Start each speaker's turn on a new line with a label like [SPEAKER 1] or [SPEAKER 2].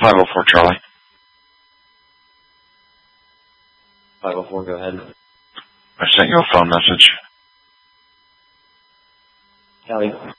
[SPEAKER 1] 504 Charlie.
[SPEAKER 2] 504, go ahead.
[SPEAKER 1] I sent you a phone message.
[SPEAKER 2] Callie.